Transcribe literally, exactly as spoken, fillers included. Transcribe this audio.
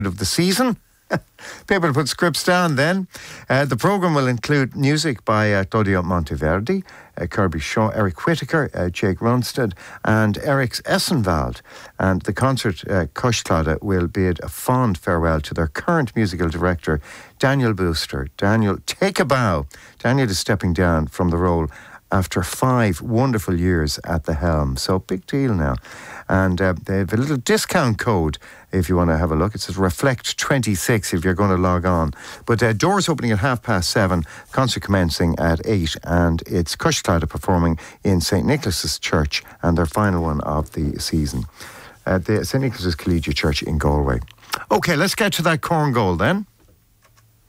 of the season. People put scripts down then. Uh, the programme will include music by uh, Claudio Monteverdi, uh, Kirby Shaw, Eric Whittaker, uh, Jake Ronstadt and Eric Essenwald. And the concert, uh, Kostlada, will bid a fond farewell to their current musical director, Daniel Booster. Daniel, take a bow. Daniel is stepping down from the role after five wonderful years at the helm. So big deal now. And uh, they have a little discount code if you want to have a look. It says reflect twenty-six if you're going to log on. But uh, doors opening at half past seven, concert commencing at eight, and it's Kostlada performing in Saint Nicholas's Church, and their final one of the season. Uh, the Saint Nicholas's Collegiate Church in Galway. Okay, let's get to that corn goal then.